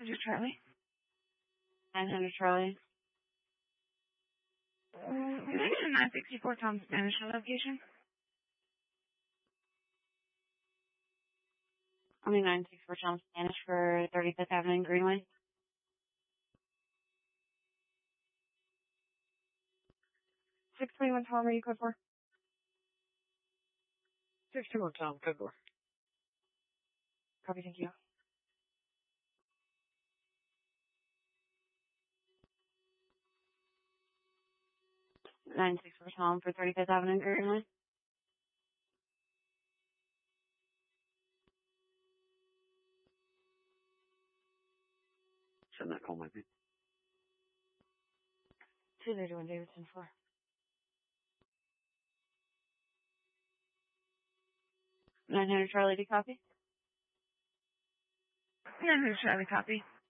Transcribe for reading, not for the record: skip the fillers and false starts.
This is Charlie. 900 Charlie. Can I get a 964 Tom Spanish location? Only 964 Tom Spanish for 35th Avenue and Greenway. $621 Tom, are you code 4? 621 Tom, code 4. Copy, thank you. $964 Tom for 35th Avenue and Greenway. Send that call, maybe. 231 Davidson 4. 900 Charlie, do you copy? 900 Charlie, copy.